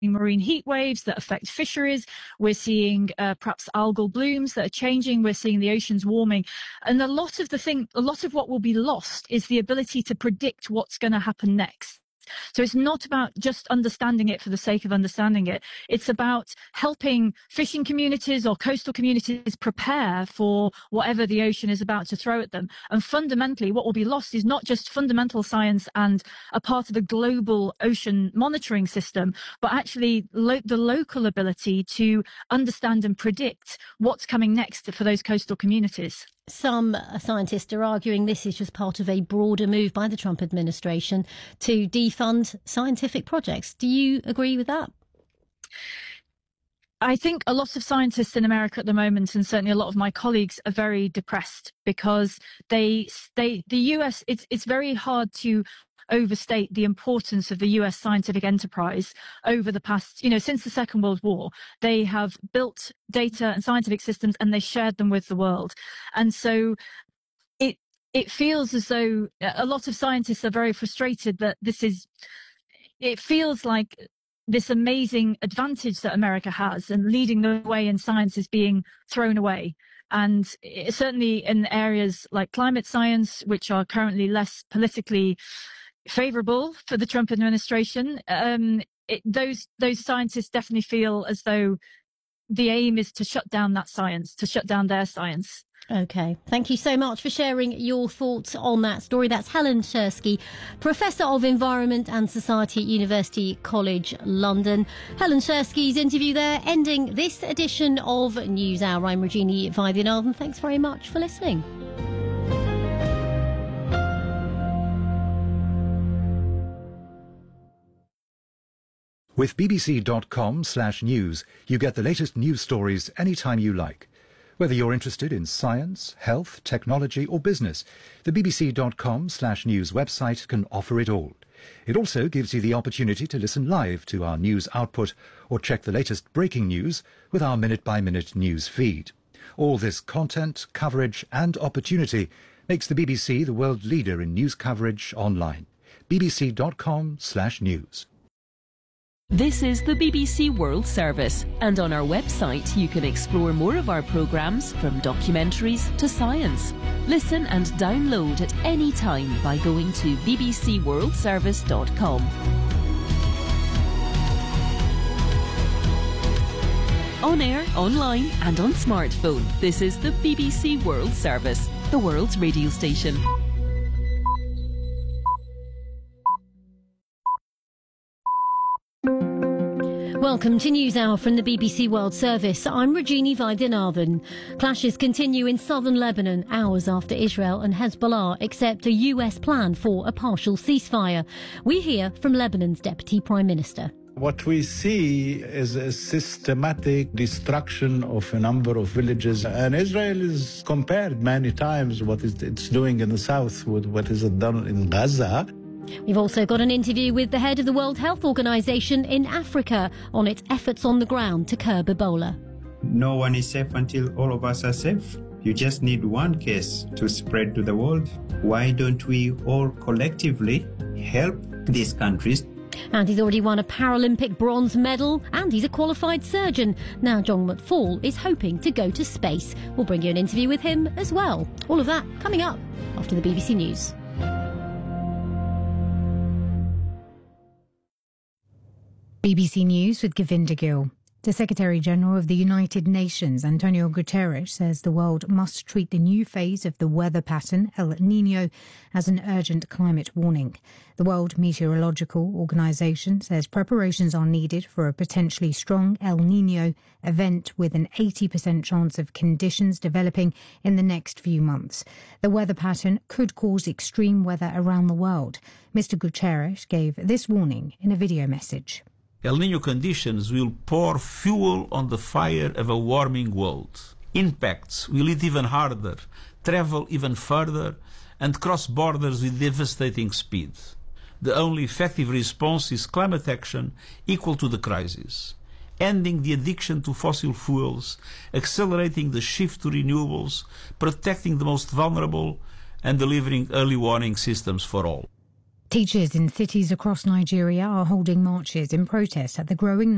marine heat waves that affect fisheries. We're seeing perhaps algal blooms that are changing. We're seeing the oceans warming. And a lot of what will be lost is the ability to predict what's going to happen next. So it's not about just understanding it for the sake of understanding it. It's about helping fishing communities or coastal communities prepare for whatever the ocean is about to throw at them. And fundamentally, what will be lost is not just fundamental science and a part of the global ocean monitoring system, but actually the local ability to understand and predict what's coming next for those coastal communities. Some scientists are arguing this is just part of a broader move by the Trump administration to defund scientific projects. Do you agree with that? I think a lot of scientists in America at the moment, and certainly a lot of my colleagues, are very depressed because the US, it's very hard to overstate the importance of the US scientific enterprise over the past, since the Second World War. They have built data and scientific systems and they shared them with the world. And so it feels as though a lot of scientists are very frustrated that it feels like this amazing advantage that America has and leading the way in science is being thrown away. And certainly in areas like climate science, which are currently less politically favorable for the Trump administration, those scientists definitely feel as though the aim is to shut down that science, to shut down their science. OK, thank you so much for sharing your thoughts on that story. That's Helen Czerski, Professor of Environment and Society at University College London. Helen Czerski's interview there, ending this edition of NewsHour. I'm Regina Vaidyanathan. Thanks very much for listening. With bbc.com/news, you get the latest news stories anytime you like. Whether you're interested in science, health, technology or business, the bbc.com/news website can offer it all. It also gives you the opportunity to listen live to our news output or check the latest breaking news with our minute-by-minute news feed. All this content, coverage and opportunity makes the BBC the world leader in news coverage online. bbc.com/news. This is the BBC World Service, and on our website you can explore more of our programmes, from documentaries to science. Listen and download at any time by going to bbcworldservice.com. On air, online and on smartphone, this is the BBC World Service, the world's radio station. Welcome to NewsHour from the BBC World Service. I'm Regina Vaidyanathan. Clashes continue in southern Lebanon hours after Israel and Hezbollah accept a US plan for a partial ceasefire. We hear from Lebanon's Deputy Prime Minister. What we see is a systematic destruction of a number of villages, and Israel is compared many times what it's doing in the south with what is done in Gaza. We've also got an interview with the head of the World Health Organization in Africa on its efforts on the ground to curb Ebola. No one is safe until all of us are safe. You just need one case to spread to the world. Why don't we all collectively help these countries? And he's already won a Paralympic bronze medal, and he's a qualified surgeon. Now John McFall is hoping to go to space. We'll bring you an interview with him as well. All of that coming up after the BBC News. BBC News with Govinda Gill. The Secretary-General of the United Nations, Antonio Guterres, says the world must treat the new phase of the weather pattern, El Niño, as an urgent climate warning. The World Meteorological Organization says preparations are needed for a potentially strong El Niño event with an 80% chance of conditions developing in the next few months. The weather pattern could cause extreme weather around the world. Mr. Guterres gave this warning in a video message. El Niño conditions will pour fuel on the fire of a warming world. Impacts will hit even harder, travel even further, and cross borders with devastating speed. The only effective response is climate action equal to the crisis, ending the addiction to fossil fuels, accelerating the shift to renewables, protecting the most vulnerable, and delivering early warning systems for all. Teachers in cities across Nigeria are holding marches in protest at the growing